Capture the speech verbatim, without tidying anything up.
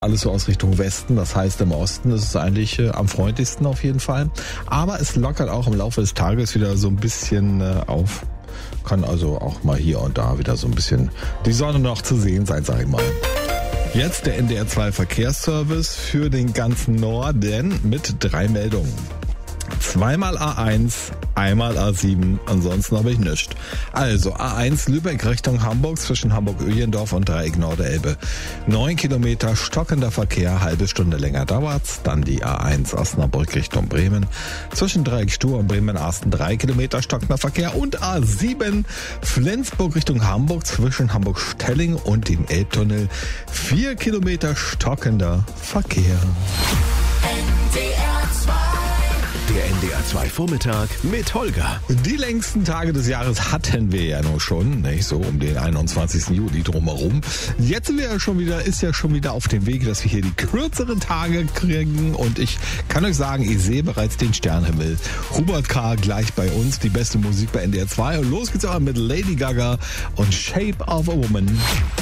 Alles so aus Richtung Westen, das heißt im Osten ist es eigentlich äh, am freundlichsten auf jeden Fall. Aber es lockert auch im Laufe des Tages wieder so ein bisschen äh, auf. Kann also auch mal hier und da wieder so ein bisschen die Sonne noch zu sehen sein, sag ich mal. Jetzt der N D R zwei Verkehrsservice für den ganzen Norden mit drei Meldungen. Zweimal A eins, einmal A sieben, ansonsten habe ich nichts. Also A eins Lübeck Richtung Hamburg zwischen Hamburg-Öhlendorf und Dreieck Norderelbe. Neun Kilometer stockender Verkehr, halbe Stunde länger dauert's. Dann die A eins Osnabrück Richtung Bremen. Zwischen Dreieck Stur und Bremen-Asten drei Kilometer stockender Verkehr. Und A sieben Flensburg Richtung Hamburg zwischen Hamburg-Stelling und dem Elbtunnel. Vier Kilometer stockender Verkehr. Der N D R zwei Vormittag mit Holger. Die längsten Tage des Jahres hatten wir ja noch schon, nicht so um den einundzwanzigsten Juli drumherum. Jetzt sind wir ja schon wieder, ist ja schon wieder auf dem Weg, dass wir hier die kürzeren Tage kriegen und ich kann euch sagen, ich sehe bereits den Sternenhimmel. Hubert K. gleich bei uns, die beste Musik bei N D R zwei und los geht's auch mit Lady Gaga und Shape of a Woman.